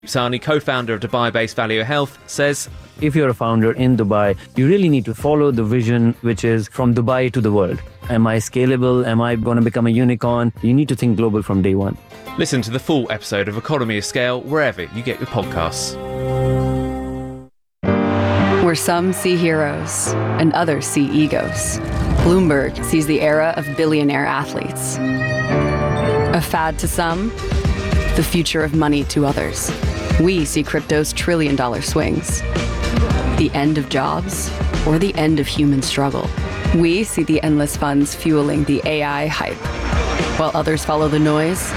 Sani, co-founder of Dubai-based Value Health, says, if you're a founder in Dubai, you really need to follow the vision, which is from Dubai to the world. Am I scalable? Am I going to become a unicorn? You need to think global from day one. Listen to the full episode of Economy of Scale wherever you get your podcasts. Where some see heroes and others see egos, Bloomberg sees the era of billionaire athletes. A fad to some, the future of money to others. We see crypto's trillion-dollar swings. The end of jobs or the end of human struggle. We see the endless funds fueling the AI hype. While others follow the noise,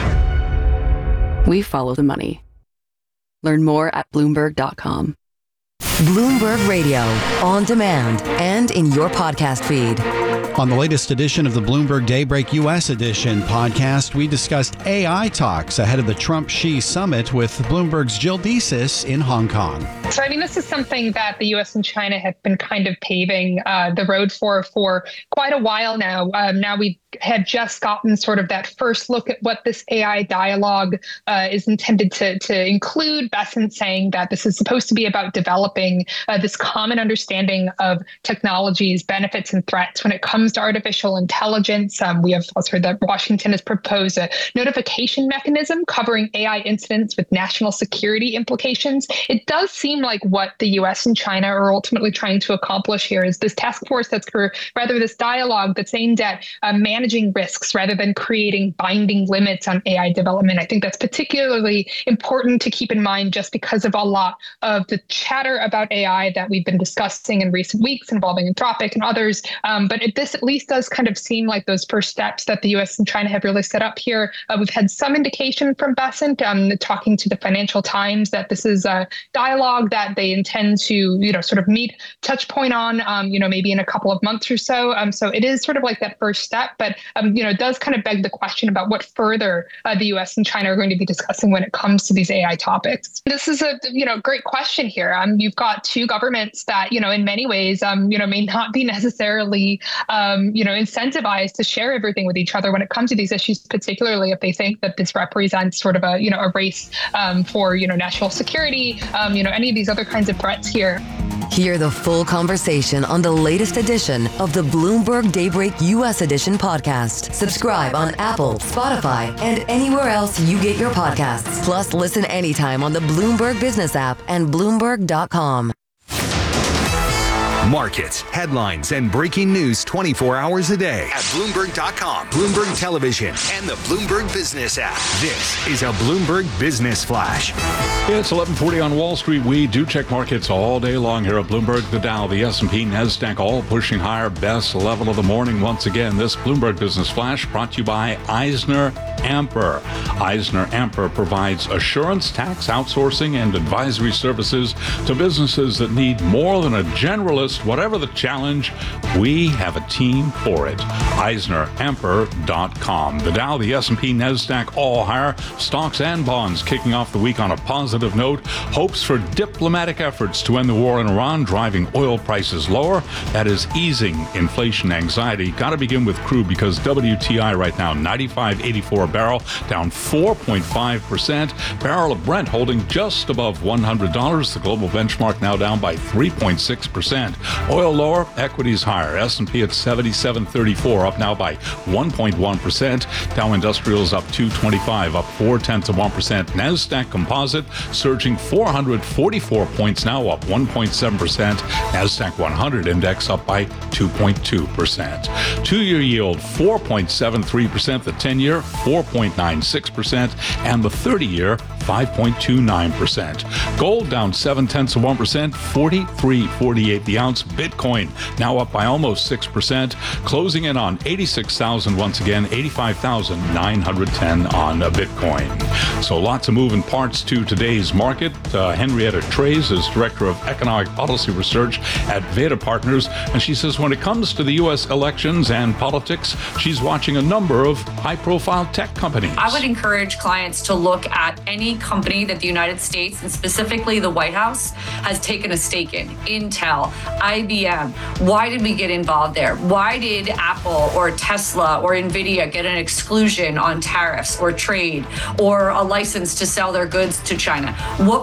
we follow the money. Learn more at Bloomberg.com. Bloomberg Radio, on demand and in your podcast feed. On the latest edition of the Bloomberg Daybreak U.S. Edition podcast, we discussed AI talks ahead of the Trump-Xi summit with Bloomberg's Jill Desis in Hong Kong. So, this is something that the U.S. and China have been kind of paving the road for quite a while now. Now we had just gotten sort of that first look at what this AI dialogue is intended to include. Bessent saying that this is supposed to be about developing this common understanding of technology's benefits and threats when it comes to artificial intelligence. We have also heard that Washington has proposed a notification mechanism covering AI incidents with national security implications. It does seem like what the U.S. and China are ultimately trying to accomplish here is this task force this dialogue that's aimed at managing risks rather than creating binding limits on AI development. I think that's particularly important to keep in mind just because of a lot of the chatter about AI that we've been discussing in recent weeks involving Anthropic and others. But this at least does kind of seem like those first steps that the U.S. and China have really set up here. We've had some indication from Bessent talking to the Financial Times that this is a dialogue that they intend to, sort of meet touch point on, maybe in a couple of months or so. So it is sort of like that first step, but it does kind of beg the question about what further the U.S. and China are going to be discussing when it comes to these AI topics. This is a great question here. You've got two governments that in many ways may not be necessarily incentivized to share everything with each other when it comes to these issues, particularly if they think that this represents sort of a race for national security, any of these other kinds of threats here. Hear the full conversation on the latest edition of the Bloomberg Daybreak U.S. Edition podcast. Subscribe on Apple, Spotify, and anywhere else you get your podcasts. Plus, listen anytime on the Bloomberg Business app and Bloomberg.com. Markets, headlines, and breaking news 24 hours a day at Bloomberg.com, Bloomberg Television, and the Bloomberg Business app. This is a Bloomberg Business Flash. It's 11:40 on Wall Street. We do check markets all day long here at Bloomberg. The Dow, the S&P, NASDAQ, all pushing higher. Best level of the morning once again. This Bloomberg Business Flash brought to you by EisnerAmper. EisnerAmper provides assurance, tax, outsourcing, and advisory services to businesses that need more than a generalist. Whatever the challenge, we have a team for it. EisnerAmper.com. The Dow, the S&P, NASDAQ, all higher. Stocks and bonds kicking off the week on a positive note. Hopes for diplomatic efforts to end the war in Iran, driving oil prices lower. That is easing inflation anxiety. Got to begin with crude because WTI right now, $95.84 a barrel, down 4.5%. Barrel of Brent holding just above $100. The global benchmark now down by 3.6%. Oil lower, equities higher. S&P at 77.34, up now by 1.1%. Dow Industrials up 225, up 0.4%. NASDAQ Composite surging 444 points, now up 1.7%. NASDAQ 100 index up by 2.2%. Two-year yield 4.73%. The 10-year 4.96%, and the 30-year 5.29%. Gold down 0.7%, 43.48 the ounce. Bitcoin now up by almost 6%, closing in on 86,000 once again, 85,910 on Bitcoin. So lots of moving parts to today's market. Henrietta Trey's is Director of Economic Policy Research at Veda Partners, and she says when it comes to the U.S. elections and politics, she's watching a number of high-profile tech companies. I would encourage clients to look at any company that the United States, and specifically the White House, has taken a stake in. Intel, IBM. Why did we get involved there? Why did Apple or Tesla or NVIDIA get an exclusion on tariffs or trade or a license to sell their goods to China? What